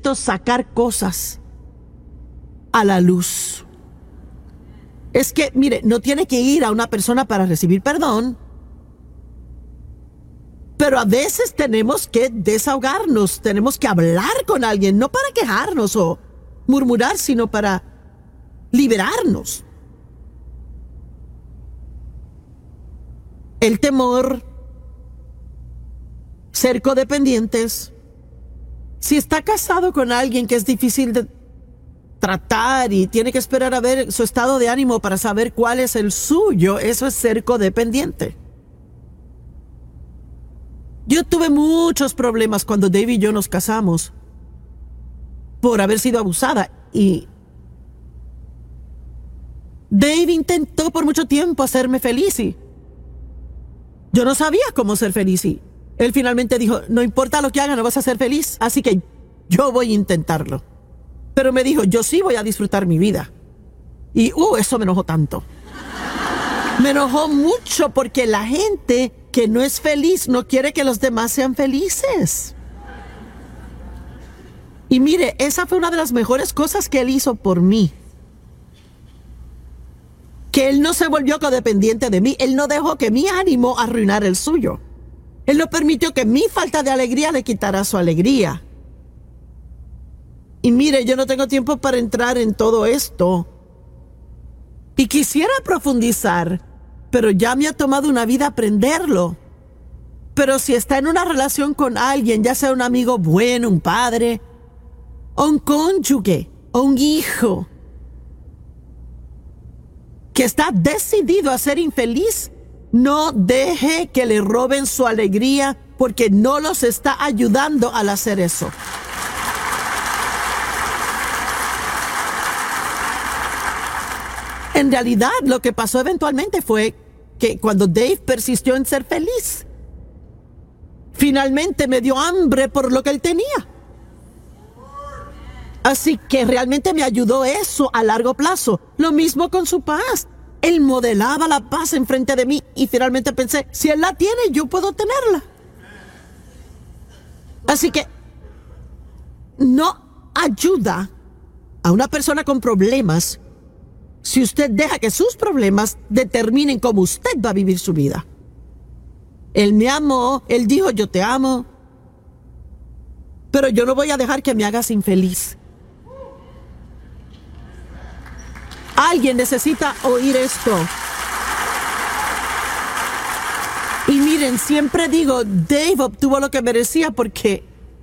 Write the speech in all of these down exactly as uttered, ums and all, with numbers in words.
necesito sacar cosas a la luz. Es que, mire, no tiene que ir a una persona para recibir perdón, pero a veces tenemos que desahogarnos, tenemos que hablar con alguien, no para quejarnos o murmurar, sino para liberarnos. El temor, ser codependientes. Si está casado con alguien que es difícil de tratar y tiene que esperar a ver su estado de ánimo para saber cuál es el suyo, eso es ser codependiente. Yo tuve muchos problemas cuando Dave y yo nos casamos por haber sido abusada, y Dave intentó por mucho tiempo hacerme feliz y yo no sabía cómo ser feliz, y él finalmente dijo, no importa lo que haga, no vas a ser feliz, así que yo voy a intentarlo. Pero me dijo, yo sí voy a disfrutar mi vida. Y uh, eso me enojó tanto. Me enojó mucho porque la gente que no es feliz no quiere que los demás sean felices. Y mire, esa fue una de las mejores cosas que él hizo por mí. Que él no se volvió codependiente de mí. Él no dejó que mi ánimo arruinara el suyo. Él no permitió que mi falta de alegría le quitara su alegría. Y mire, yo no tengo tiempo para entrar en todo esto. Y quisiera profundizar, pero ya me ha tomado una vida aprenderlo. Pero si está en una relación con alguien, ya sea un amigo bueno, un padre, o un cónyuge, o un hijo, que está decidido a ser infeliz, no deje que le roben su alegría, porque no los está ayudando al hacer eso. En realidad, lo que pasó eventualmente fue que cuando Dave persistió en ser feliz, finalmente me dio hambre por lo que él tenía. Así que realmente me ayudó eso a largo plazo. Lo mismo con su paz. Él modelaba la paz enfrente de mí y finalmente pensé, si él la tiene, yo puedo tenerla. Así que no ayuda a una persona con problemas si usted deja que sus problemas determinen cómo usted va a vivir su vida. Él me amó, él dijo, yo te amo, pero yo no voy a dejar que me hagas infeliz. Alguien necesita oír esto. Y miren, siempre digo, Dave obtuvo lo que merecía porque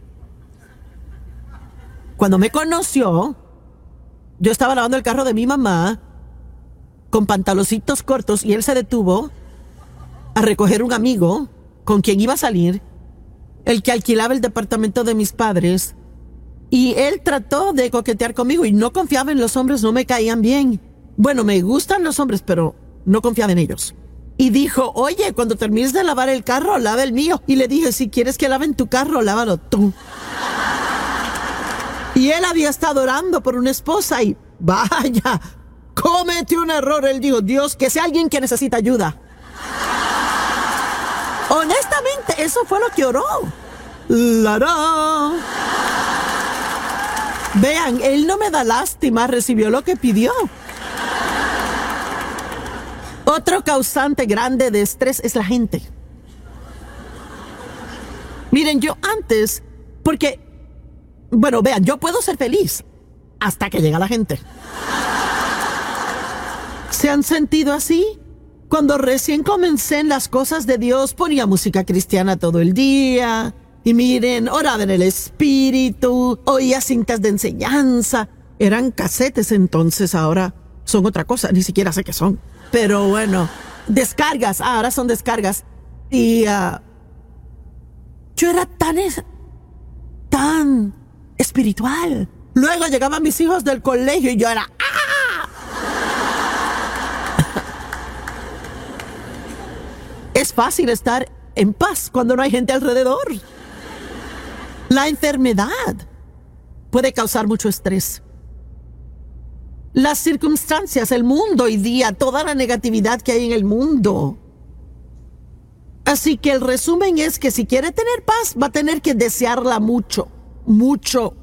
cuando me conoció, yo estaba lavando el carro de mi mamá con pantaloncitos cortos y él se detuvo a recoger un amigo con quien iba a salir, el que alquilaba el departamento de mis padres, y él trató de coquetear conmigo y no confiaba en los hombres, no me caían bien. Bueno, me gustan los hombres, pero no confiaba en ellos. Y dijo, oye, cuando termines de lavar el carro, lava el mío. Y le dije, si quieres que laven tu carro, lávalo tú. Y él había estado orando por una esposa y vaya, cometió un error. Él dijo, Dios, que sea alguien que necesita ayuda. Honestamente, eso fue lo que oró. ¡Lara! Vean, él no me da lástima, recibió lo que pidió. Otro causante grande de estrés es la gente. Miren, yo antes, porque, bueno, vean, yo puedo ser feliz hasta que llega la gente. ¿Se han sentido así? Cuando recién comencé en las cosas de Dios, ponía música cristiana todo el día. Y miren, oraba en el espíritu, oía cintas de enseñanza. Eran casetes entonces, ahora son otra cosa, ni siquiera sé qué son. Pero bueno, descargas, ah, ahora son descargas. Y uh, yo era tan, es, tan espiritual. Luego llegaban mis hijos del colegio y yo era... ¡ah! Es fácil estar en paz cuando no hay gente alrededor. La enfermedad puede causar mucho estrés. Las circunstancias, el mundo hoy día, toda la negatividad que hay en el mundo. Así que el resumen es que si quiere tener paz, va a tener que desearla mucho, mucho,